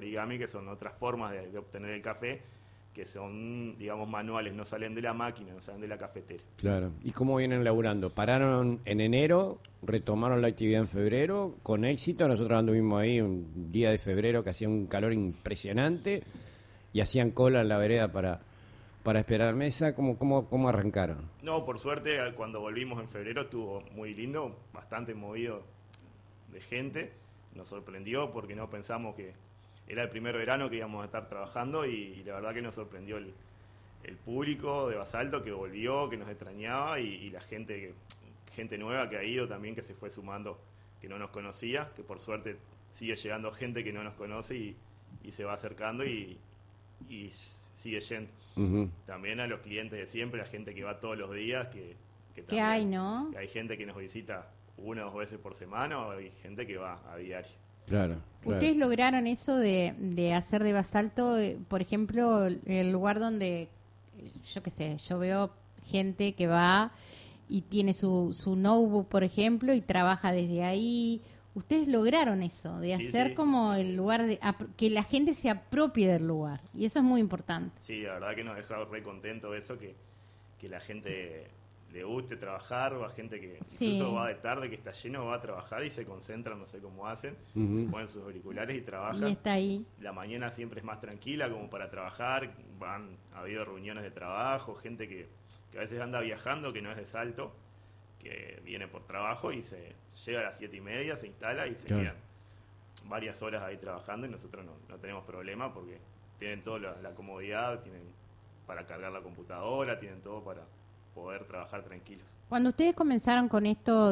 origami, que son otras formas de obtener el café, que son, digamos, manuales, no salen de la máquina, no salen de la cafetera. Claro. ¿Y cómo vienen laburando? ¿Pararon en enero? ¿Retomaron la actividad en febrero? ¿Con éxito? Nosotros anduvimos ahí un día de febrero que hacía un calor impresionante y hacían cola en la vereda para esperar mesa. ¿Cómo arrancaron? No, por suerte, cuando volvimos en febrero estuvo muy lindo, bastante movido de gente. Nos sorprendió porque no pensamos que era el primer verano que íbamos a estar trabajando y la verdad que nos sorprendió el público de Basalto que volvió, que nos extrañaba y la gente nueva que ha ido también, que se fue sumando, que no nos conocía, que por suerte sigue llegando gente que no nos conoce y se va acercando y sigue yendo. Uh-huh. También a los clientes de siempre, la gente que va todos los días, que también, hay, ¿no? Que hay gente que nos visita 1 o 2 veces por semana, o hay gente que va a diario. Claro. Ustedes lograron eso de hacer de Basalto, por ejemplo, el lugar donde, yo qué sé, yo veo gente que va y tiene su notebook, por ejemplo, y trabaja desde ahí. Ustedes lograron eso, de hacer como el lugar, que la gente se apropie del lugar, y eso es muy importante. Sí, la verdad que nos deja re contento eso, que la gente le guste trabajar, o a gente que incluso va de tarde, que está lleno, va a trabajar y se concentran, no sé cómo hacen, se ponen sus auriculares y trabajan. Y está ahí. La mañana siempre es más tranquila como para trabajar, ha habido reuniones de trabajo, gente que a veces anda viajando, que no es de Salto, que viene por trabajo y se llega a las 7:30, se instala y se quedan varias horas ahí trabajando, y nosotros no tenemos problema porque tienen toda la comodidad, tienen para cargar la computadora, tienen todo para poder trabajar tranquilos. Cuando ustedes comenzaron con esto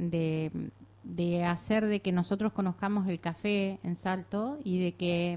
de hacer de que nosotros conozcamos el café en Salto y de que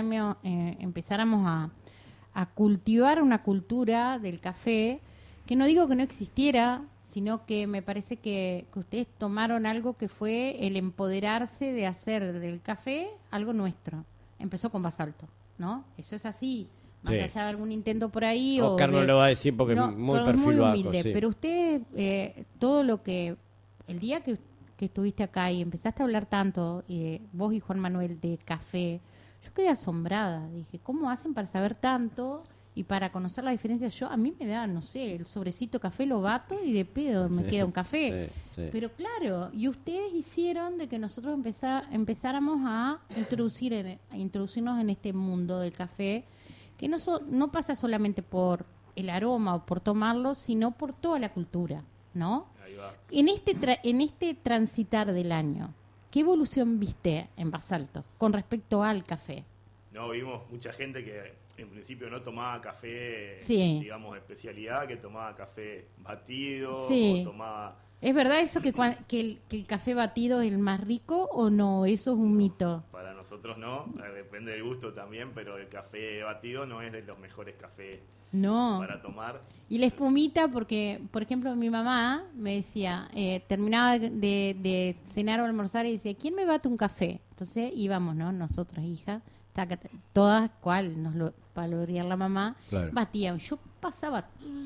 empezáramos a cultivar una cultura del café, que no digo que no existiera, sino que me parece que ustedes tomaron algo que fue el empoderarse de hacer del café algo nuestro. Empezó con Basalto, ¿no? Eso es así. Más allá de algún intento por ahí. Oscar no lo va a decir porque es muy perfil bajo. Humilde, pero usted, todo lo que... El día que estuviste acá y empezaste a hablar tanto, vos y Juan Manuel, de café, yo quedé asombrada. Dije, ¿cómo hacen para saber tanto y para conocer la diferencia? A mí me da, no sé, el sobrecito café lo bato y de pedo me queda un café. Pero claro, y ustedes hicieron de que nosotros empezáramos a introducirnos en este mundo del café, que no pasa solamente por el aroma o por tomarlo, sino por toda la cultura, ¿no? Ahí va. En este transitar del año, ¿qué evolución viste en Basalto con respecto al café? No, vimos mucha gente que en principio no tomaba café, digamos, de especialidad, que tomaba café batido, o tomaba... ¿Es verdad eso que el café batido es el más rico o no? Eso es un mito. Para nosotros no, depende del gusto también, pero el café batido no es de los mejores cafés para tomar. Y la espumita, porque, por ejemplo, mi mamá me decía, terminaba de cenar o almorzar y decía, ¿quién me bate un café? Entonces íbamos, ¿no? Nosotras, hijas, todas, nos lo valorear la mamá, batía. Yo pasaba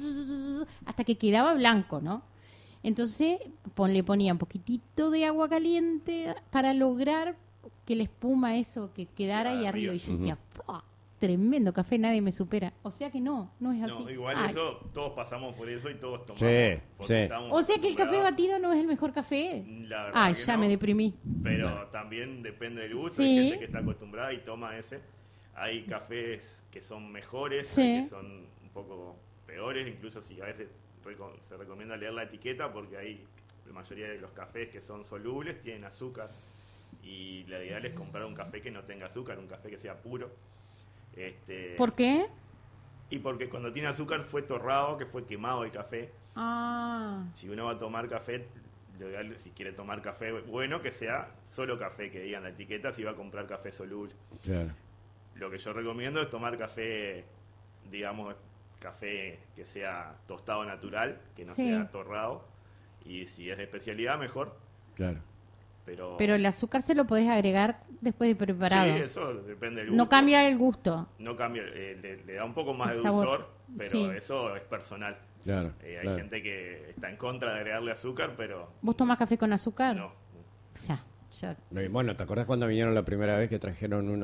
hasta que quedaba blanco, ¿no? Entonces le ponía un poquitito de agua caliente para lograr que la espuma eso que quedara ahí arriba. Y yo decía, tremendo café, nadie me supera. O sea que no es así. No, igual eso, todos pasamos por eso y todos tomamos. O sea que el café batido no es el mejor café. La verdad que ya me deprimí. Pero también depende del gusto. Hay gente que está acostumbrada y toma ese. Hay cafés que son mejores, hay que son un poco peores, incluso si a veces se recomienda leer la etiqueta, porque la mayoría de los cafés que son solubles tienen azúcar, y la ideal es comprar un café que no tenga azúcar, un café que sea puro. ¿Por qué? Y porque cuando tiene azúcar fue torrado, que fue quemado el café. Si uno va a tomar café, lo ideal, si quiere tomar café bueno, que sea solo café, que digan la etiqueta si va a comprar café soluble. Claro. Lo que yo recomiendo es tomar café, digamos, café que sea tostado natural, que no sea torrado, y si es de especialidad, mejor. Claro. Pero el azúcar se lo podés agregar después de preparado. Sí, eso depende del gusto. No cambia el gusto. No cambia, le da un poco más de dulzor, pero eso es personal. Claro. Hay gente que está en contra de agregarle azúcar, pero... ¿Vos tomás café con azúcar? No. Ya. Bueno, ¿te acordás cuando vinieron la primera vez que trajeron